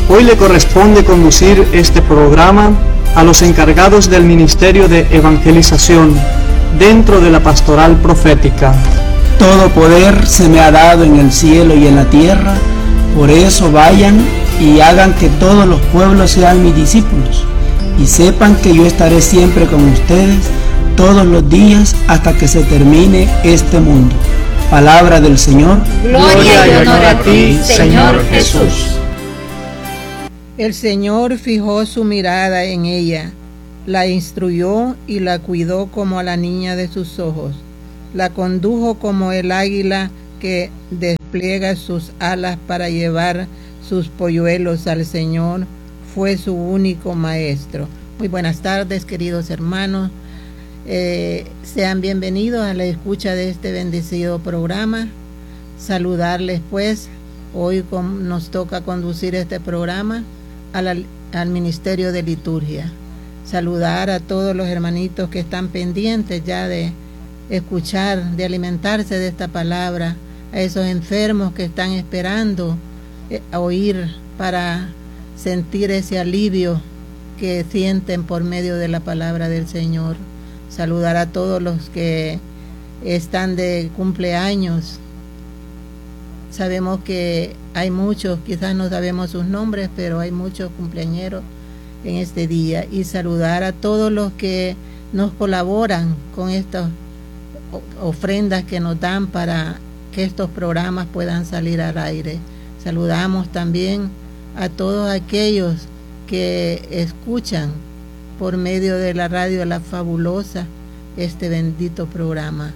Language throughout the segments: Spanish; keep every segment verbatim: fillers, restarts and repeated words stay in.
Hoy le corresponde conducir este programa a los encargados del Ministerio de Evangelización dentro de la Pastoral Profética. Todo poder se me ha dado en el cielo y en la tierra, por eso vayan y hagan que todos los pueblos sean mis discípulos, y sepan que yo estaré siempre con ustedes todos los días hasta que se termine este mundo. Palabra del Señor. Gloria y honor a ti, Señor Jesús. El Señor fijó su mirada en ella, la instruyó y la cuidó como a la niña de sus ojos. La condujo como el águila que despliega sus alas para llevar sus polluelos al Señor. Fue su único maestro. Muy buenas tardes, queridos hermanos. Eh, sean bienvenidos a la escucha de este bendecido programa. Saludarles pues, hoy con, nos toca conducir este programa al, al Ministerio de Liturgia. Saludar a todos los hermanitos que están pendientes ya de escuchar, de alimentarse de esta palabra, a esos enfermos que están esperando eh, a oír para sentir ese alivio que sienten por medio de la palabra del Señor. Saludar a todos los que están de cumpleaños. Sabemos que hay muchos, quizás no sabemos sus nombres, pero hay muchos cumpleañeros en este día. Y saludar a todos los que nos colaboran con estas ofrendas que nos dan para que estos programas puedan salir al aire. Saludamos también a todos aquellos que escuchan por medio de la radio La Fabulosa este bendito programa.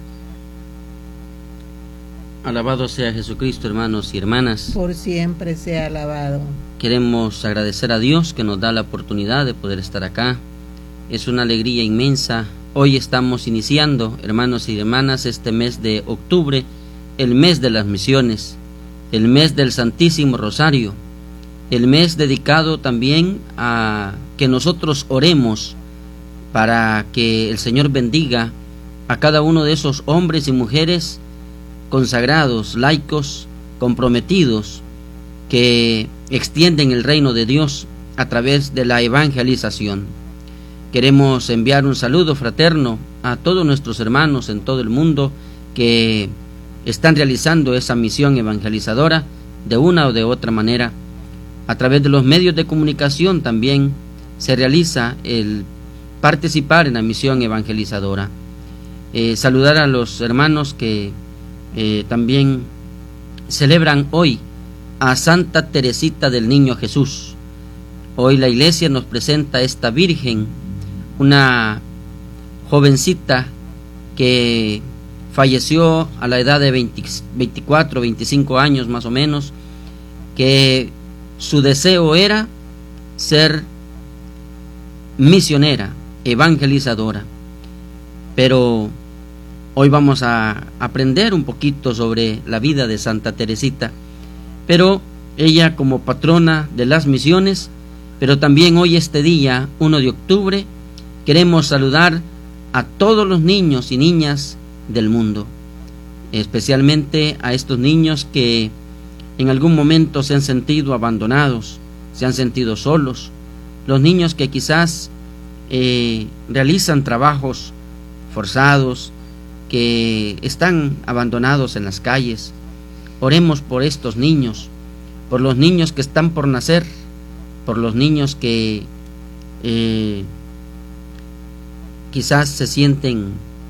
Alabado sea Jesucristo, hermanos y hermanas. Por siempre sea alabado. Queremos agradecer a Dios que nos da la oportunidad de poder estar acá. Es una alegría inmensa. Hoy estamos iniciando, hermanos y hermanas, este mes de octubre, el mes de las misiones, el mes del Santísimo Rosario, el mes dedicado también a que nosotros oremos para que el Señor bendiga a cada uno de esos hombres y mujeres consagrados, laicos, comprometidos, que extienden el reino de Dios a través de la evangelización. Queremos enviar un saludo fraterno a todos nuestros hermanos en todo el mundo que están realizando esa misión evangelizadora de una o de otra manera. A través de los medios de comunicación también se realiza el participar en la misión evangelizadora. Eh, saludar a los hermanos que eh, también celebran hoy a Santa Teresita del Niño Jesús. Hoy la iglesia nos presenta a esta Virgen, una jovencita que falleció a la edad de veinte, veinticuatro, veinticinco años más o menos, que su deseo era ser misionera, evangelizadora. Pero hoy vamos a aprender un poquito sobre la vida de Santa Teresita. Pero ella como patrona de las misiones, pero también hoy este día, uno de octubre, queremos saludar a todos los niños y niñas del mundo, especialmente a estos niños que en algún momento se han sentido abandonados, se han sentido solos, los niños que quizás eh, realizan trabajos forzados, que están abandonados en las calles. Oremos por estos niños, por los niños que están por nacer, por los niños que eh, quizás se sienten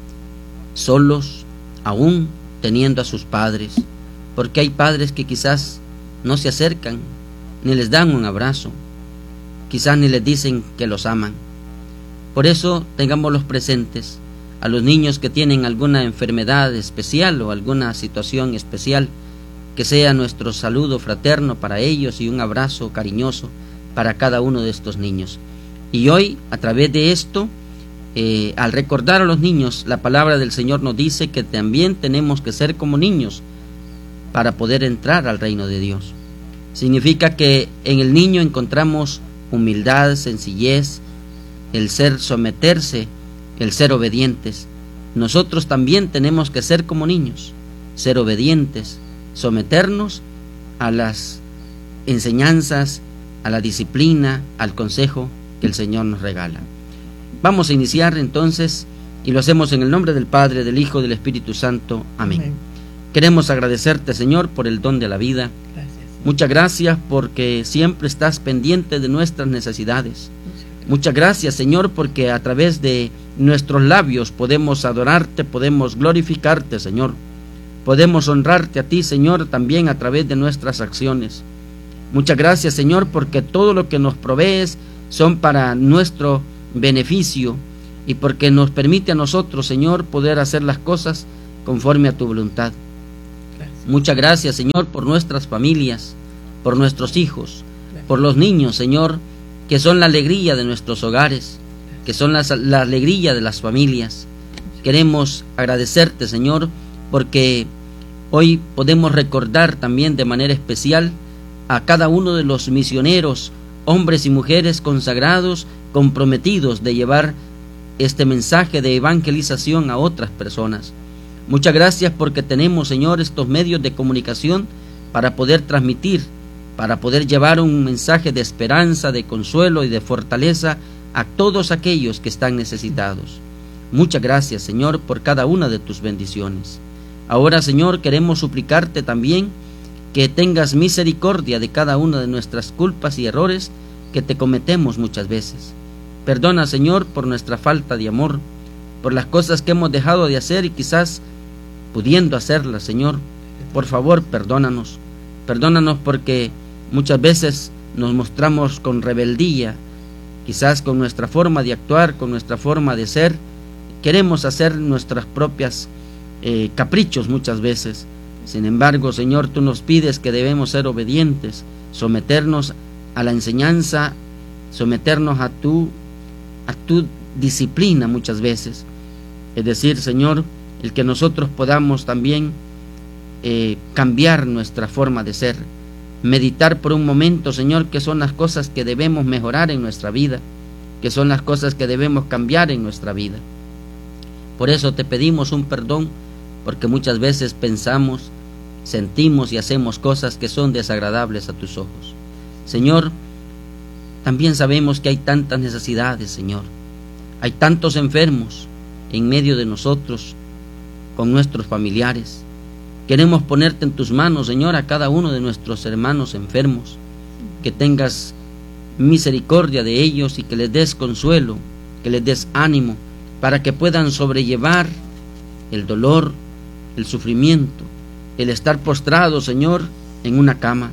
solos aún teniendo a sus padres, porque hay padres que quizás no se acercan ni les dan un abrazo, quizás ni les dicen que los aman. Por eso tengámoslos presentes, a los niños que tienen alguna enfermedad especial o alguna situación especial, que sea nuestro saludo fraterno para ellos y un abrazo cariñoso para cada uno de estos niños. Y hoy, a través de esto, eh, al recordar a los niños, la palabra del Señor nos dice que también tenemos que ser como niños para poder entrar al reino de Dios. Significa que en el niño encontramos humildad, sencillez, el ser someterse, el ser obedientes. Nosotros también tenemos que ser como niños, ser obedientes, someternos a las enseñanzas a la disciplina, al consejo que el Señor nos regala. Vamos a iniciar entonces, y lo hacemos en el nombre del Padre, del Hijo y del Espíritu Santo. Amén. Amén. Queremos agradecerte, Señor, por el don de la vida. Gracias. Muchas gracias porque siempre estás pendiente de nuestras necesidades. Muchas, Muchas gracias, Señor, porque a través de nuestros labios podemos adorarte, podemos glorificarte, Señor. Podemos honrarte a ti, Señor, también a través de nuestras acciones. Muchas gracias, Señor, porque todo lo que nos provees son para nuestro beneficio y porque nos permite a nosotros, Señor, poder hacer las cosas conforme a tu voluntad. Gracias. Muchas gracias, Señor, por nuestras familias, por nuestros hijos, gracias. Por los niños, Señor, que son la alegría de nuestros hogares, gracias. Que son la, la alegría de las familias. Queremos agradecerte, Señor, porque hoy podemos recordar también de manera especial a cada uno de los misioneros, hombres y mujeres consagrados, comprometidos de llevar este mensaje de evangelización a otras personas. Muchas gracias porque tenemos, Señor, estos medios de comunicación para poder transmitir, para poder llevar un mensaje de esperanza, de consuelo y de fortaleza a todos aquellos que están necesitados. Muchas gracias, Señor, por cada una de tus bendiciones. Ahora, Señor, queremos suplicarte también que tengas misericordia de cada una de nuestras culpas y errores que te cometemos muchas veces. Perdona, Señor, por nuestra falta de amor, por las cosas que hemos dejado de hacer y quizás pudiendo hacerlas, Señor. Por favor, perdónanos. Perdónanos porque muchas veces nos mostramos con rebeldía, quizás con nuestra forma de actuar, con nuestra forma de ser. Queremos hacer nuestras propias eh, caprichos muchas veces. Sin embargo, Señor, tú nos pides que debemos ser obedientes, someternos a la enseñanza, someternos a tu, a tu disciplina muchas veces. Es decir, Señor, el que nosotros podamos también eh, cambiar nuestra forma de ser, meditar por un momento, Señor, que son las cosas que debemos mejorar en nuestra vida, que son las cosas que debemos cambiar en nuestra vida. Por eso te pedimos un perdón, porque muchas veces pensamos, sentimos y hacemos cosas que son desagradables a tus ojos. Señor, también sabemos que hay tantas necesidades, Señor. Hay tantos enfermos en medio de nosotros, con nuestros familiares. Queremos ponerte en tus manos, Señor, a cada uno de nuestros hermanos enfermos. Que tengas misericordia de ellos y que les des consuelo, que les des ánimo, para que puedan sobrellevar el dolor, el sufrimiento, el estar postrado, Señor, en una cama.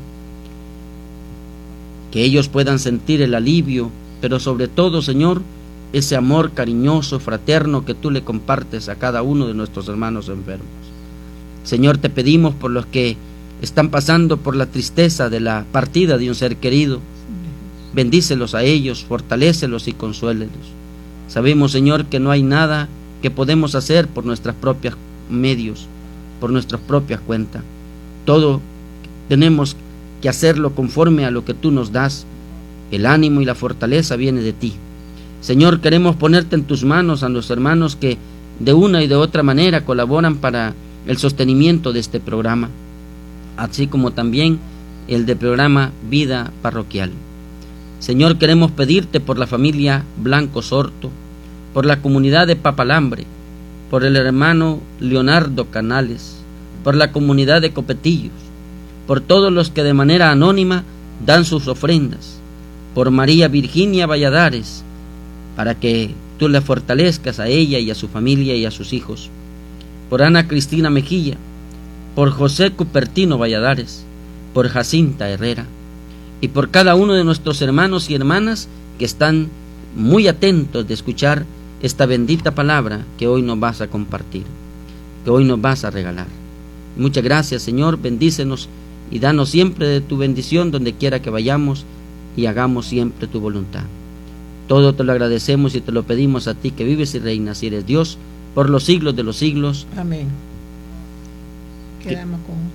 Que ellos puedan sentir el alivio, pero sobre todo, Señor, ese amor cariñoso, fraterno que tú le compartes a cada uno de nuestros hermanos enfermos. Señor, te pedimos por los que están pasando por la tristeza de la partida de un ser querido. Bendícelos a ellos, fortalécelos y consuélelos. Sabemos, Señor, que no hay nada que podemos hacer por nuestros propios medios, por nuestras propias cuentas. Todo tenemos que hacerlo conforme a lo que tú nos das. El ánimo y la fortaleza viene de ti. Señor, queremos ponerte en tus manos a los hermanos que de una y de otra manera colaboran para el sostenimiento de este programa, así como también el del programa Vida Parroquial. Señor, queremos pedirte por la familia Blanco Sorto, por la comunidad de Papalambre, por el hermano Leonardo Canales, por la comunidad de Copetillos, por todos los que de manera anónima dan sus ofrendas, por María Virginia Valladares, para que tú le fortalezcas a ella y a su familia y a sus hijos, por Ana Cristina Mejía, por José Cupertino Valladares, por Jacinta Herrera, y por cada uno de nuestros hermanos y hermanas que están muy atentos de escuchar esta bendita palabra que hoy nos vas a compartir, que hoy nos vas a regalar. Muchas gracias, Señor, bendícenos y danos siempre de tu bendición donde quiera que vayamos y hagamos siempre tu voluntad. Todo te lo agradecemos y te lo pedimos a ti que vives y reinas y eres Dios por los siglos de los siglos. Amén. Quedamos con